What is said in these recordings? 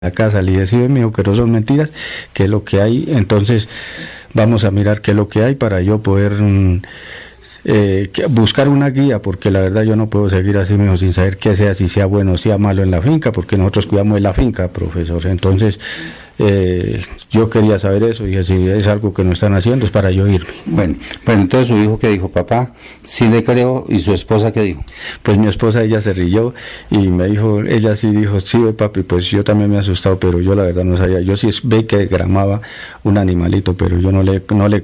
la casa, le dije, sí, me dijo que no son mentiras, que es lo que hay, entonces vamos a mirar qué es lo que hay para yo poder buscar una guía, porque la verdad yo no puedo seguir así, mijo, sin saber qué sea, si sea bueno o sea malo en la finca, porque nosotros cuidamos de la finca, profesor. Entonces yo quería saber eso, y si es algo que no están haciendo es para yo irme. Bueno, entonces su hijo, ¿qué dijo? Papá, sí le creo. ¿Y su esposa qué dijo? Pues mi esposa, ella se rió y me dijo, ella sí dijo, sí, papi, pues yo también me he asustado, pero yo la verdad no sabía. Yo sí ve que gramaba un animalito, pero yo no le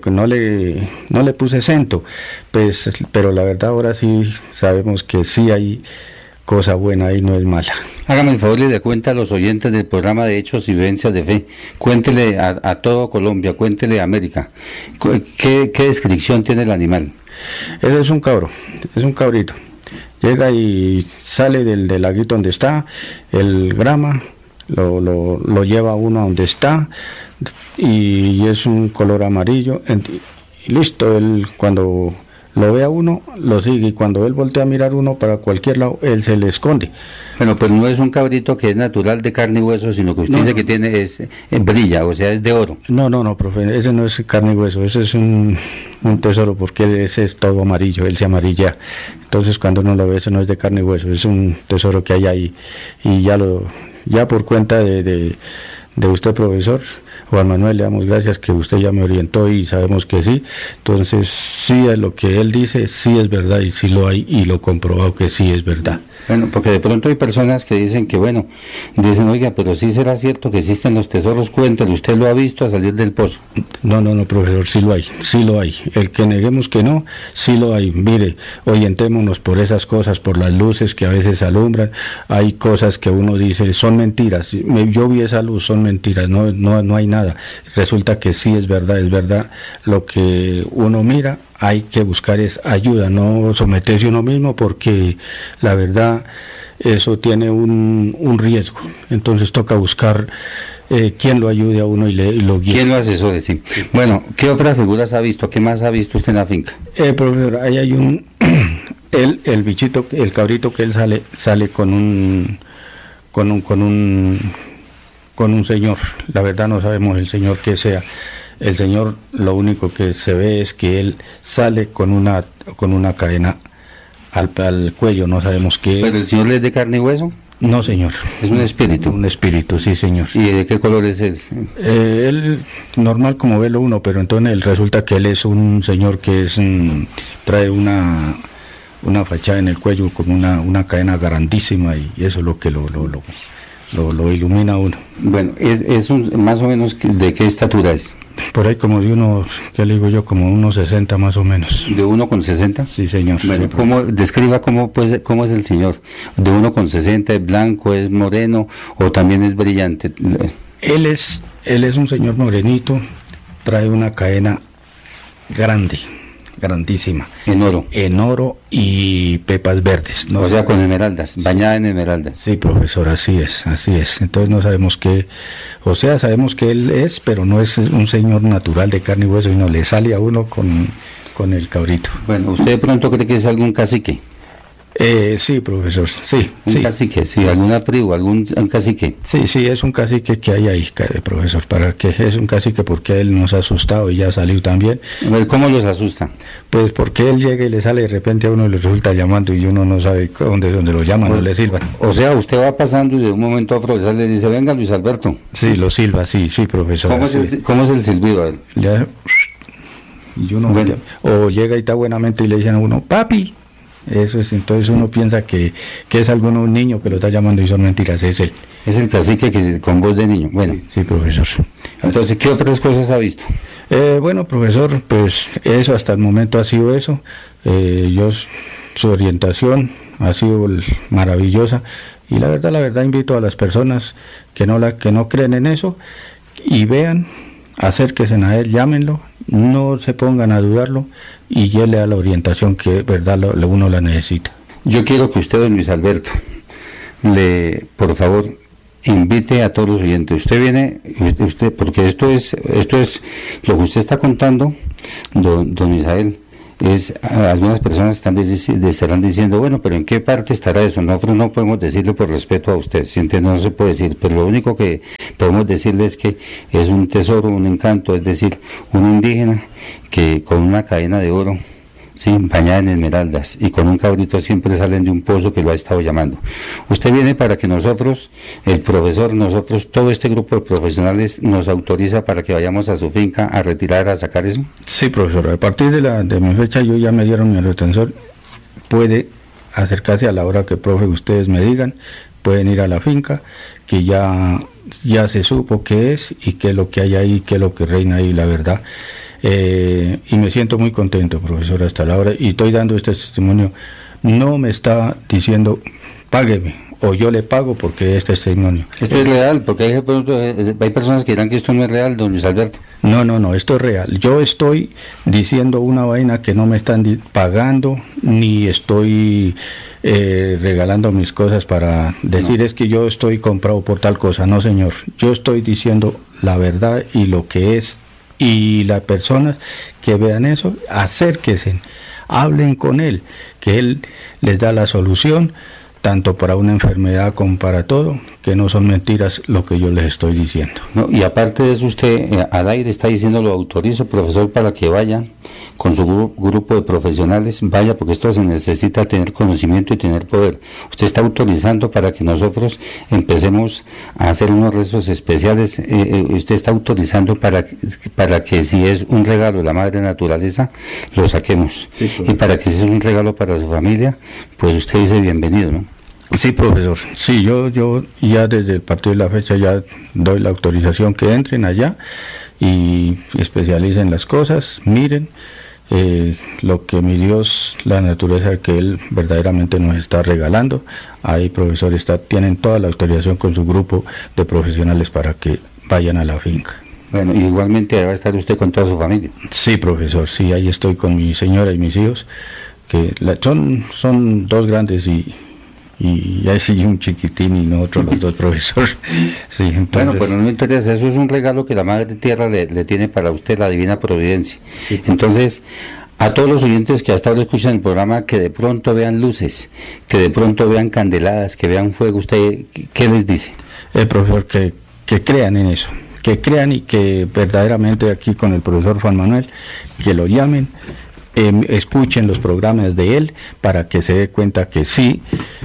puse acento, pues, pero la verdad ahora sí sabemos que sí hay cosa buena y no es mala. Hágame el favor y le cuenta a los oyentes del programa de Hechos y Vivencias de Fe, cuéntele a todo Colombia, cuéntele a América, ¿qué descripción tiene el animal? Ese es un cabro, es un cabrito. Llega y sale del laguito donde está, el grama, lo lleva uno a donde está, y es un color amarillo, y listo, él cuando lo ve a uno, lo sigue, y cuando él voltea a mirar uno para cualquier lado, él se le esconde. Bueno, pues no es un cabrito que es natural de carne y hueso, sino que usted dice que tiene, brilla, o sea, es de oro. No, profe, ese no es carne y hueso, ese es un tesoro, porque ese es todo amarillo, él se amarilla. Entonces cuando uno lo ve, ese no es de carne y hueso, es un tesoro que hay ahí, y ya por cuenta de usted, profesor Juan Manuel, le damos gracias que usted ya me orientó y sabemos que sí. Entonces sí, es lo que él dice, sí es verdad, y sí lo hay, y lo comprobado que sí es verdad. Bueno, porque de pronto hay personas que dicen que, bueno, dicen, oiga, pero sí será cierto que existen los tesoros, cuéntelo, ¿usted lo ha visto a salir del pozo? No, profesor, sí lo hay. El que neguemos que no, sí lo hay. Mire, orientémonos por esas cosas, por las luces que a veces alumbran. Hay cosas que uno dice, son mentiras. Yo vi esa luz, son mentiras, no hay nada. Resulta que sí es verdad. Lo que uno mira, hay que buscar es ayuda, no someterse uno mismo, porque la verdad eso tiene un riesgo. Entonces toca buscar quien lo ayude a uno y lo guíe. ¿Quién lo asesore? Sí. Bueno, ¿qué otras figuras ha visto? ¿Qué más ha visto usted en la finca? Profesor, ahí hay el bichito, el cabrito que él sale con un señor. La verdad no sabemos el señor que sea. El señor, lo único que se ve es que él sale con una cadena al cuello, no sabemos qué es. ¿Pero el señor es de carne y hueso? No, señor. ¿Es un espíritu? Un espíritu, sí, señor. ¿Y de qué color es él? Él, normal como velo uno, pero entonces resulta que él es un señor que trae una fachada en el cuello con una cadena grandísima, y eso es lo que lo ilumina a uno. Bueno, más o menos, ¿de qué estatura es? Por ahí como de unos, ¿qué le digo yo? Como unos 60 más o menos. ¿De 1,60? Sí, señor. Bueno, describa cómo es el señor. ¿De 1,60 es blanco, es moreno o también es brillante? Él es un señor morenito, trae una cadena grandísima. En oro y pepas verdes, ¿no? O sea, con esmeraldas, bañada en esmeraldas. Sí, profesor, así es. Entonces no sabemos sabemos que él es, pero no es un señor natural de carne y hueso, sino le sale a uno con el cabrito. Bueno, ¿usted de pronto cree que es algún cacique? Sí, profesor, sí. ¿Un cacique? Sí, alguna tribu, algún cacique. Sí, es un cacique que hay ahí, profesor. Es un cacique porque él nos ha asustado y ya salió también. ¿Cómo los asusta? Pues porque él llega y le sale de repente a uno y le resulta llamando, y uno no sabe dónde lo llaman, o le silban. O sea, usted va pasando y de un momento a otro le dice, venga Luis Alberto. Sí, lo silba, sí, profesor. ¿Cómo es el silbido a él? Ya, y uno o llega y está buenamente y le dicen a uno, papi. Eso es, entonces uno piensa que es un niño que lo está llamando, y son mentiras, es él. Es el cacique con voz de niño. Bueno, sí, profesor. Entonces, ¿qué otras cosas ha visto? Bueno, profesor, pues eso hasta el momento ha sido eso. Su orientación ha sido maravillosa, y la verdad invito a las personas que no creen en eso, y vean, acérquense a él, llámenlo, no se pongan a dudarlo, y ya le da la orientación que verdad uno la necesita. Yo quiero que usted, don Luis Alberto, por favor, invite a todos los oyentes. Porque esto es lo que usted está contando, don Misael, algunas personas estarán diciendo, bueno, pero ¿en qué parte estará eso? Nosotros no podemos decirlo por respeto a usted, si entiende, no se puede decir, pero lo único que podemos decirle es que es un tesoro, un encanto, es decir, un indígena que con una cadena de oro, sí, bañada en esmeraldas, y con un cabrito siempre salen de un pozo que lo ha estado llamando. Usted viene para que nosotros, el profesor, nosotros, todo este grupo de profesionales nos autoriza para que vayamos a su finca a retirar, a sacar eso. Sí, profesor, a partir de mi fecha yo ya me dieron mi retención, puede acercarse a la hora que, profe, ustedes me digan, pueden ir a la finca, que ya se supo qué es y qué es lo que hay ahí, qué es lo que reina ahí, la verdad. Y me siento muy contento, profesor, hasta la hora, y estoy dando este testimonio. No me está diciendo págueme o yo le pago porque este testimonio. Esto es real, porque hay personas que dirán que esto no es real, don Luis Alberto. No, esto es real. Yo estoy diciendo una vaina que no me están pagando, ni estoy regalando mis cosas para decir es que yo estoy comprado por tal cosa. No, señor, yo estoy diciendo la verdad y lo que es. Y las personas que vean eso, acérquense, hablen con él, que él les da la solución, tanto para una enfermedad como para todo, que no son mentiras lo que yo les estoy diciendo. No, y aparte de eso, usted al aire está diciendo, lo autorizo, profesor, para que vaya con su grupo de profesionales, vaya, porque esto se necesita tener conocimiento y tener poder. Usted está autorizando para que nosotros empecemos a hacer unos rezos especiales, usted está autorizando para que si es un regalo de la madre naturaleza, lo saquemos. Sí, y para que si es un regalo para su familia, pues usted dice bienvenido, ¿no? Sí, profesor. Sí, yo ya desde el partido de la fecha ya doy la autorización que entren allá y especialicen las cosas, miren lo que mi Dios, la naturaleza que Él verdaderamente nos está regalando. Ahí, profesor, tienen toda la autorización con su grupo de profesionales para que vayan a la finca. Bueno, y igualmente va a estar usted con toda su familia. Sí, profesor, sí, ahí estoy con mi señora y mis hijos, que son dos grandes y ahí sí un chiquitín y nosotros los dos, profesor. Sí, entonces... Bueno, pues no me interesa, eso es un regalo que la Madre Tierra le tiene para usted, la Divina Providencia. Sí. Entonces, a todos los oyentes que hasta ahora escuchan el programa, que de pronto vean luces, que de pronto vean candeladas, que vean fuego, ¿usted qué les dice? Profesor, que crean en eso, que crean y que verdaderamente aquí con el profesor Juan Manuel, que lo llamen, escuchen los programas de él para que se dé cuenta que sí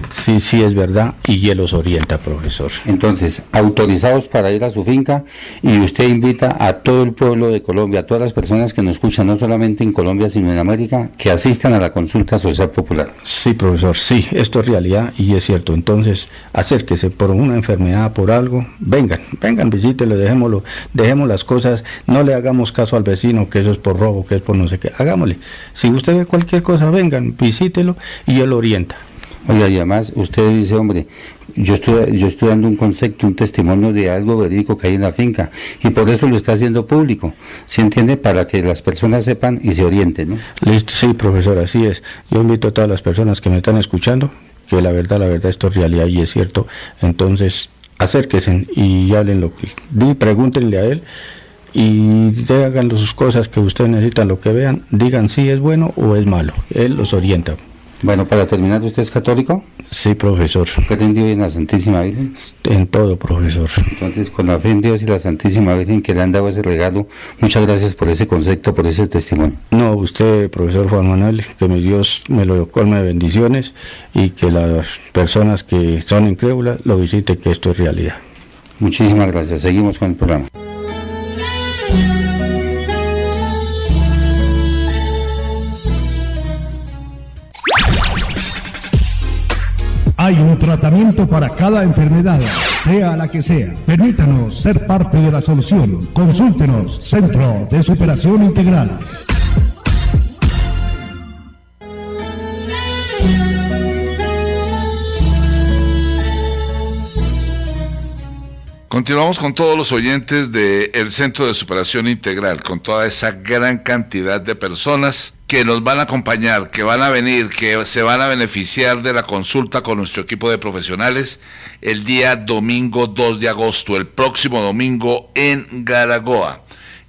es verdad y él los orienta, profesor. Entonces, autorizados para ir a su finca, y usted invita a todo el pueblo de Colombia, a todas las personas que nos escuchan, no solamente en Colombia sino en América, que asistan a la consulta social popular. Sí, profesor, sí, esto es realidad y es cierto. Entonces, acérquese por una enfermedad, por algo, vengan, visítelo, dejemos las cosas, no le hagamos caso al vecino que eso es por robo, que es por no sé qué, hagámosle. Si usted ve cualquier cosa, vengan, visítelo y él orienta. Oiga, y además usted dice, hombre, yo estoy dando un concepto, un testimonio de algo verídico que hay en la finca, y por eso lo está haciendo público, ¿se entiende? Para que las personas sepan y se orienten, ¿no? Listo, sí, profesor, así es. Yo invito a todas las personas que me están escuchando, que la verdad, esto es realidad y es cierto. Entonces, acérquense y hablen pregúntenle a él, y hagan sus cosas que ustedes necesitan, lo que vean, digan si es bueno o es malo, él los orienta. Bueno, para terminar, ¿usted es católico? Sí, profesor. ¿Cree en Dios y en la Santísima Virgen? En todo, profesor. Entonces, con la fe en Dios y la Santísima Virgen que le han dado ese regalo, muchas gracias por ese concepto, por ese testimonio. No, usted, profesor Juan Manuel, que mi Dios me lo colme de bendiciones y que las personas que son incrédulas lo visiten, que esto es realidad. Muchísimas gracias. Seguimos con el programa. Hay un tratamiento para cada enfermedad, sea la que sea. Permítanos ser parte de la solución. Consúltenos, Centro de Superación Integral. Continuamos con todos los oyentes del Centro de Superación Integral, con toda esa gran cantidad de personas que nos van a acompañar, que van a venir, que se van a beneficiar de la consulta con nuestro equipo de profesionales el día domingo 2 de agosto, el próximo domingo en Garagoa.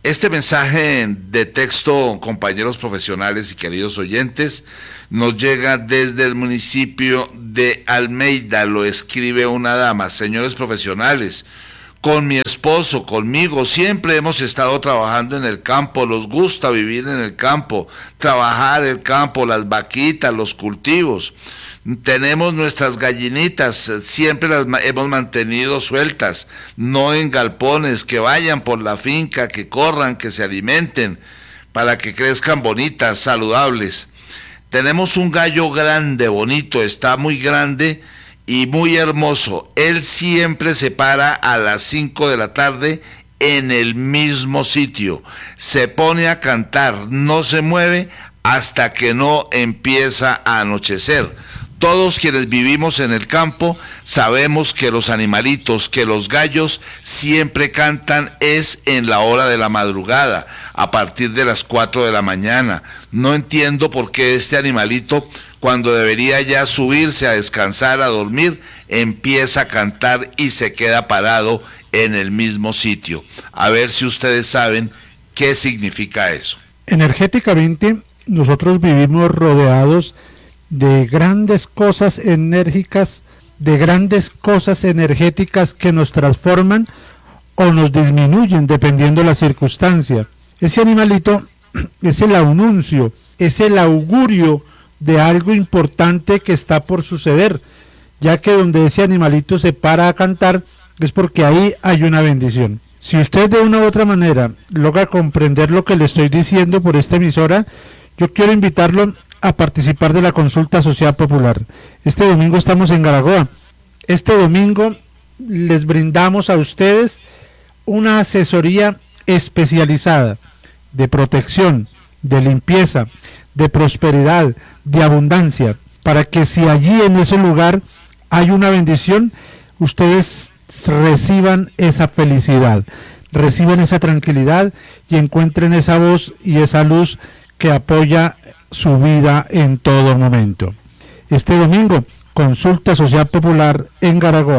Este mensaje de texto, compañeros profesionales y queridos oyentes, nos llega desde el municipio de Almeida. Lo escribe una dama: señores profesionales, con mi esposo, conmigo, siempre hemos estado trabajando en el campo, nos gusta vivir en el campo, trabajar el campo, las vaquitas, los cultivos. Tenemos nuestras gallinitas, siempre las hemos mantenido sueltas, no en galpones, que vayan por la finca, que corran, que se alimenten, para que crezcan bonitas, saludables. Tenemos un gallo grande, bonito, está muy grande y muy hermoso. Él siempre se para a las 5 de la tarde en el mismo sitio. Se pone a cantar, no se mueve hasta que no empieza a anochecer. Todos quienes vivimos en el campo sabemos que los animalitos, que los gallos siempre cantan es en la hora de la madrugada, a partir de las 4 de la mañana. No entiendo por qué este animalito, cuando debería ya subirse a descansar, a dormir, empieza a cantar y se queda parado en el mismo sitio. A ver si ustedes saben qué significa eso. Energéticamente, nosotros vivimos rodeados de grandes cosas enérgicas, de grandes cosas energéticas que nos transforman o nos disminuyen dependiendo de la circunstancia. Ese animalito es el anuncio, es el augurio de algo importante que está por suceder, ya que donde ese animalito se para a cantar es porque ahí hay una bendición. Si usted de una u otra manera logra comprender lo que le estoy diciendo por esta emisora, yo quiero invitarlo a participar de la consulta social popular. Este domingo estamos en Garagoa. Este domingo les brindamos a ustedes una asesoría especializada de protección, de limpieza, de prosperidad, de abundancia, para que si allí en ese lugar hay una bendición, ustedes reciban esa felicidad, reciban esa tranquilidad y encuentren esa voz y esa luz que apoya su vida en todo momento. Este domingo, consulta social popular en Garagoa.